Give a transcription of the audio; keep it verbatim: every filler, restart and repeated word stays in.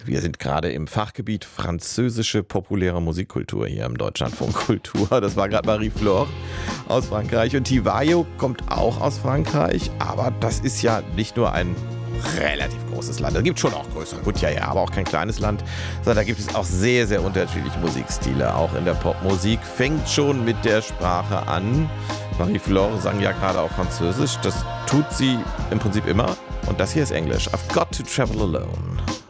Wir sind gerade im Fachgebiet französische populäre Musikkultur hier im Deutschlandfunk Kultur. Das war gerade Marie-Flore aus Frankreich. Und Tivayo kommt auch aus Frankreich. Aber das ist ja nicht nur ein relativ großes Land. Es gibt schon auch größere. Gut, ja, ja, aber auch kein kleines Land. Sondern da gibt es auch sehr, sehr unterschiedliche Musikstile. Auch in der Popmusik fängt schon mit der Sprache an. Marie-Flore sang ja gerade auch Französisch. Das tut sie im Prinzip immer. Und das hier ist Englisch. I've got to travel alone.